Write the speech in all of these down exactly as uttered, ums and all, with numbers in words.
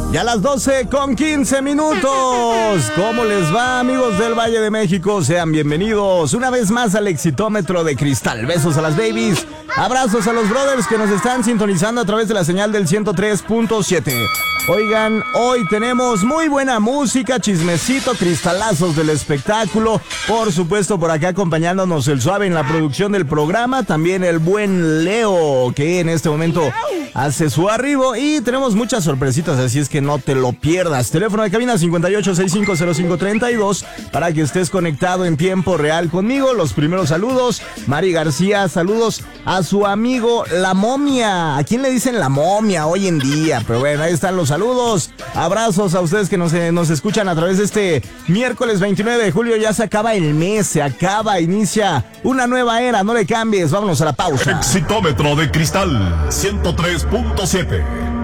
Ya a las doce con quince minutos. ¿Cómo les va, amigos del Valle de México? Sean bienvenidos una vez más al Exitómetro de Cristal. Besos a las babies, abrazos a los brothers que nos están sintonizando a través de la señal del ciento tres punto siete. Oigan, hoy tenemos muy buena música, chismecito, cristalazos del espectáculo. Por supuesto, por acá acompañándonos el Suave en la producción del programa. También el buen Leo, que en este momento hace su arribo. Y tenemos muchas sorpresitas, así es que no te lo pierdas. Teléfono de cabina cincuenta y ocho sesenta y cinco cero cinco treinta y dos para que estés conectado en tiempo real conmigo. Los primeros saludos, Mari García, saludos a su amigo La Momia. ¿A quién le dicen La Momia hoy en día? Pero bueno, ahí están los saludos. Abrazos a ustedes que nos, eh, nos escuchan a través de este miércoles veintinueve de julio. Ya se acaba el mes, se acaba, inicia una nueva era. No le cambies, vámonos a la pausa. Exitómetro de Cristal ciento tres punto siete.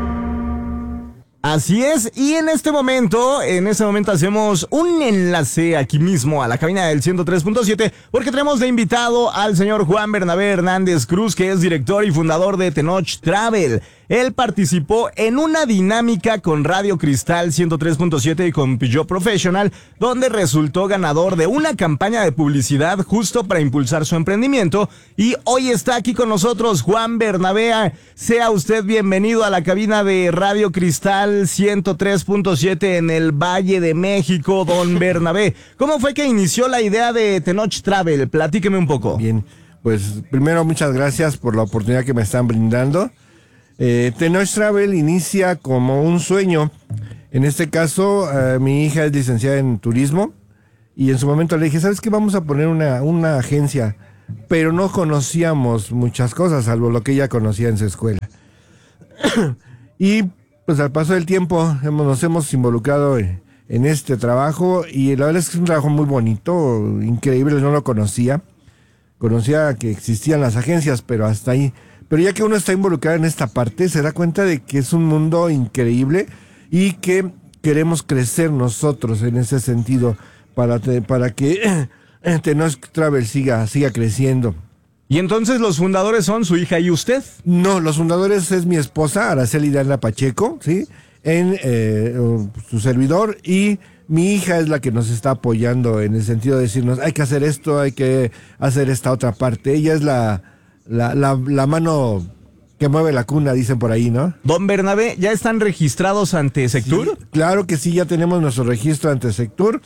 Así es, y en este momento, en este momento hacemos un enlace aquí mismo a la cabina del ciento tres punto siete, porque tenemos de invitado al señor Juan Bernabé Hernández Cruz, que es director y fundador de Tenoch Travel. Él participó en una dinámica con Radio Cristal ciento tres punto siete y con Peugeot Professional, donde resultó ganador de una campaña de publicidad justo para impulsar su emprendimiento. Y hoy está aquí con nosotros Juan Bernabé. Sea usted bienvenido a la cabina de Radio Cristal ciento tres punto siete en el Valle de México, don Bernabé. ¿Cómo fue que inició la idea de Tenoch Travel? Platíqueme un poco. Bien, pues primero muchas gracias por la oportunidad que me están brindando. Eh, Tenoch Travel inicia como un sueño. En este caso, eh, mi hija es licenciada en turismo y en su momento le dije, ¿sabes qué? Vamos a poner una, una agencia, pero no conocíamos muchas cosas, salvo lo que ella conocía en su escuela. Y pues al paso del tiempo hemos, nos hemos involucrado en, en este trabajo y la verdad es que es un trabajo muy bonito, increíble, no lo conocía. Conocía que existían las agencias, pero hasta ahí. Pero ya que uno está involucrado en esta parte, se da cuenta de que es un mundo increíble y que queremos crecer nosotros en ese sentido para, te, para que eh, Tenoch Travel siga, siga creciendo. ¿Y entonces los fundadores son su hija y usted? No, los fundadores es mi esposa, Araceli Diana Pacheco, ¿sí? En eh, su servidor, y mi hija es la que nos está apoyando en el sentido de decirnos, hay que hacer esto, hay que hacer esta otra parte. Ella es la... La, la, la mano que mueve la cuna, dicen por ahí, ¿no? Don Bernabé, ¿ya están registrados ante Sectur? Sí, claro que sí, ya tenemos nuestro registro ante Sectur.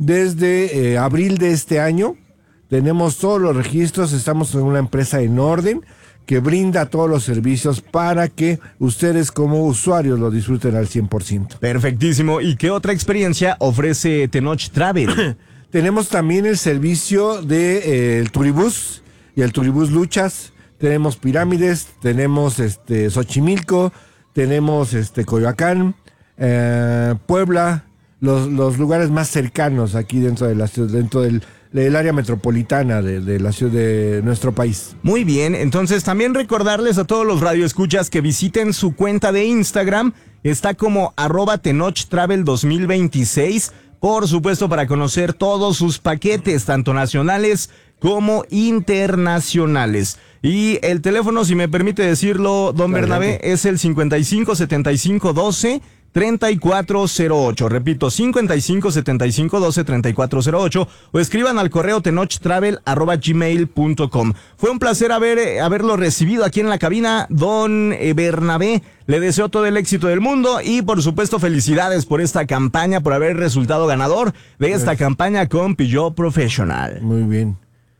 Desde eh, abril de este año tenemos todos los registros, estamos en una empresa en orden que brinda todos los servicios para que ustedes como usuarios lo disfruten al cien por ciento. Perfectísimo. ¿Y qué otra experiencia ofrece Tenoch Travel? Tenemos también el servicio de eh, el Turibús y el Turibús Luchas. Tenemos Pirámides, tenemos este Xochimilco, tenemos este Coyoacán, eh, Puebla, los, los lugares más cercanos aquí dentro de la ciudad, dentro del, del área metropolitana de, de la ciudad de nuestro país. Muy bien, entonces también recordarles a todos los radioescuchas que visiten su cuenta de Instagram, está como arroba Tenoch Travel dos mil veintiséis, por supuesto para conocer todos sus paquetes, tanto nacionales como internacionales. Y el teléfono, si me permite decirlo, don Bernabé, es el cincuenta y cinco setenta y cinco doce treinta y cuatro cero ocho. Repito, cincuenta y cinco setenta y cinco doce treinta y cuatro cero ocho, o escriban al correo tenochtravel arroba gmail punto com. Fue un placer haber, haberlo recibido aquí en la cabina, don Bernabé. Le deseo todo el éxito del mundo y, por supuesto, felicidades por esta campaña, por haber resultado ganador de esta Gracias. campaña con Peugeot Professional. Muy bien.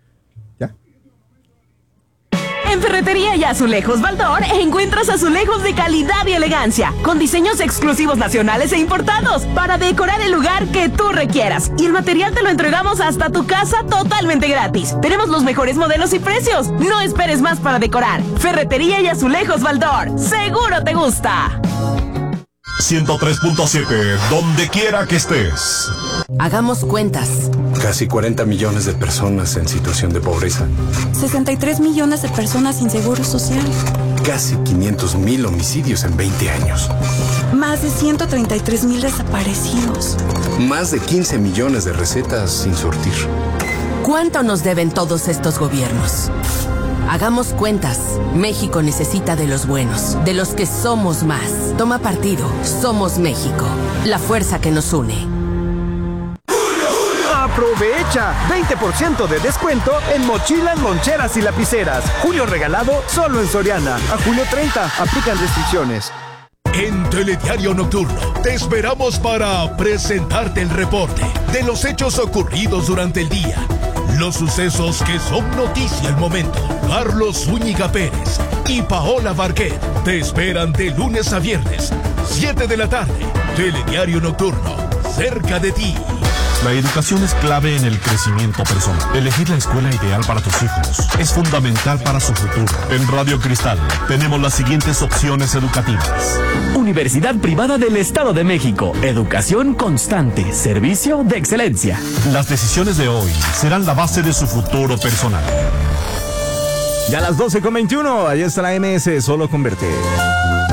En Ferretería y Azulejos Baldor encuentras azulejos de calidad y elegancia, con diseños exclusivos nacionales e importados, para decorar el lugar que tú requieras. Y el material te lo entregamos hasta tu casa totalmente gratis. Tenemos los mejores modelos y precios. No esperes más para decorar. Ferretería y Azulejos Baldor. ¡Seguro te gusta! ciento tres punto siete, donde quiera que estés. Hagamos cuentas. Casi cuarenta millones de personas en situación de pobreza. sesenta y tres millones de personas sin seguro social. Casi quinientos mil homicidios en veinte años. Más de ciento treinta y tres mil desaparecidos. Más de quince millones de recetas sin surtir. ¿Cuánto nos deben todos estos gobiernos? Hagamos cuentas. México necesita de los buenos, de los que somos más. Toma partido. Somos México. La fuerza que nos une. ¡Aprovecha! veinte por ciento de descuento en mochilas, loncheras y lapiceras. Julio regalado solo en Soriana. A julio treinta. Aplican restricciones. En Telediario Nocturno te esperamos para presentarte el reporte de los hechos ocurridos durante el día. Los sucesos que son noticia al momento. Carlos Zúñiga Pérez y Paola Barquet te esperan de lunes a viernes, siete de la tarde. Telediario Nocturno, cerca de ti. La educación es clave en el crecimiento personal. Elegir la escuela ideal para tus hijos es fundamental para su futuro. En Radio Cristal tenemos las siguientes opciones educativas. Universidad Privada del Estado de México. Educación constante. Servicio de excelencia. Las decisiones de hoy serán la base de su futuro personal. Ya a las doce con veintiuno, ahí está la M S, solo converte.